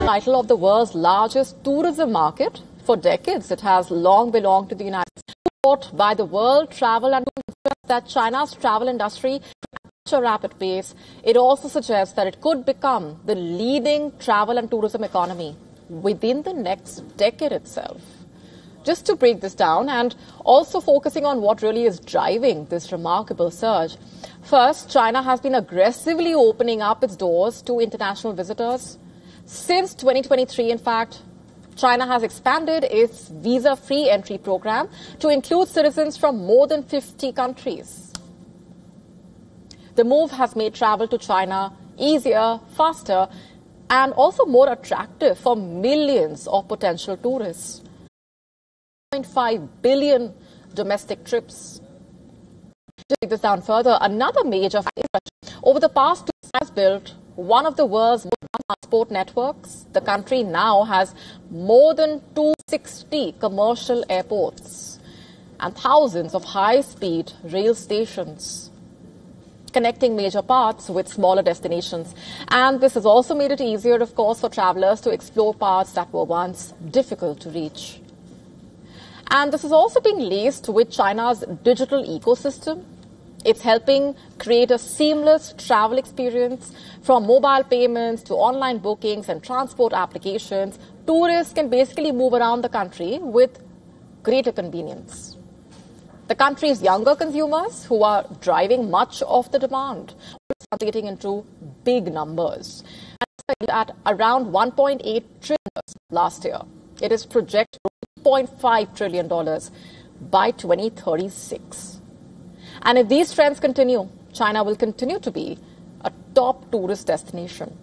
Title of the world's largest tourism market. For decades, it has long belonged to the United States. Report by the World Travel and Tourism that China's travel industry at a rapid pace. It also suggests that it could become the leading travel and tourism economy within the next decade itself. Just to break this down and also focusing on what really is driving this remarkable surge. First, China has been aggressively opening up its doors to international visitors. Since 2023, in fact, China has expanded its visa-free entry program to include citizens from more than 50 countries. The move has made travel to China easier, faster, and also more attractive for millions of potential tourists. 1.5 billion domestic trips. To take this down further, another major factor over the past 2 years has built one of the world's most transport networks. The country now has more than 260 commercial airports and thousands of high-speed rail stations connecting major parts with smaller destinations. And this has also made it easier, of course, for travelers to explore parts that were once difficult to reach. And this is also being laced with China's digital ecosystem. It's helping create a seamless travel experience from mobile payments to online bookings and transport applications. Tourists can basically move around the country with greater convenience. The country's younger consumers, who are driving much of the demand, are translating into big numbers. At around $1.8 trillion last year, it is projected $2.5 trillion by 2036. And if these trends continue, China will continue to be a top tourist destination.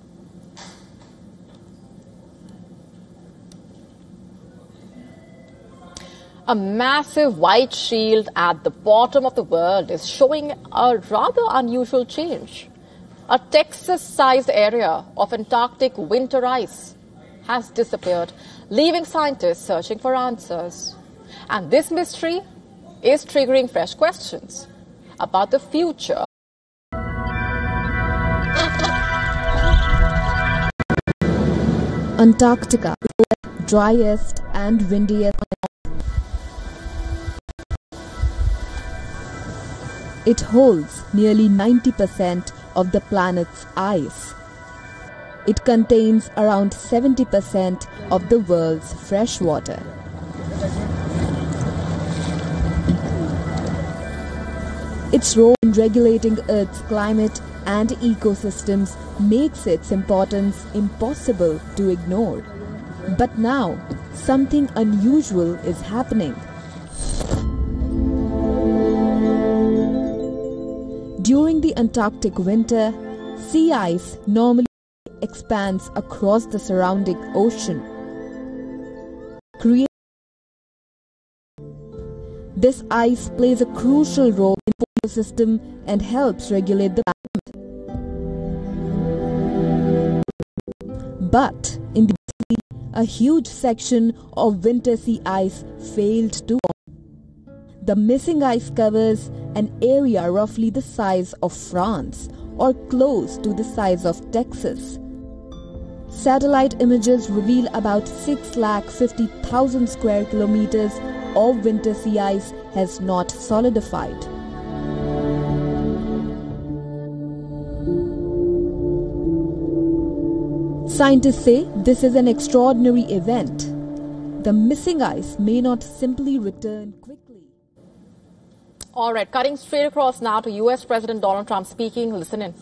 A massive white shield at the bottom of the world is showing a rather unusual change. A Texas-sized area of Antarctic winter ice has disappeared, leaving scientists searching for answers. And this mystery is triggering fresh questions about the future. Antarctica, the driest and windiest. It holds nearly 90% of the planet's ice. It contains around 70% of the world's fresh water. Its role in regulating Earth's climate and ecosystems makes its importance impossible to ignore. But now, something unusual is happening. During the Antarctic winter, sea ice normally expands across the surrounding ocean. This ice plays a crucial role in the polar system and helps regulate the climate. But in the sea, a huge section of winter sea ice failed to form. The missing ice covers an area roughly the size of France or close to the size of Texas. Satellite images reveal about 650,000 square kilometers of winter sea ice has not solidified. Scientists say this is an extraordinary event. The missing ice may not simply return quickly. All right, cutting straight across now to U.S. President Donald Trump speaking. Listen in.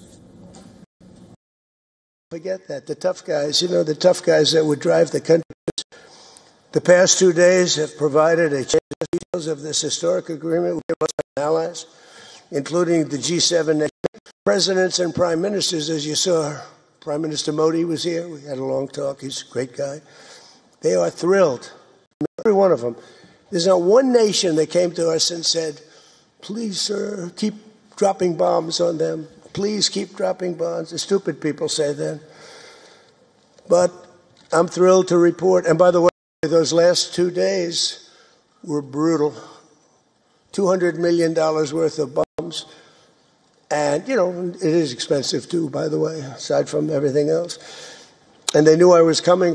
Forget that. The tough guys, the tough guys that would drive the country. The past 2 days have provided a change of details of this historic agreement with our allies, including the G7 presidents and prime ministers. As you saw, Prime Minister Modi was here. We had a long talk. He's a great guy. They are thrilled, every one of them. There's not one nation that came to us and said, please, sir, keep dropping bombs on them. Please keep dropping bombs. The stupid people say that. But I'm thrilled to report, and by the way, those last 2 days were brutal. $200 million worth of bombs. And, it is expensive too, by the way, aside from everything else. and they knew I was coming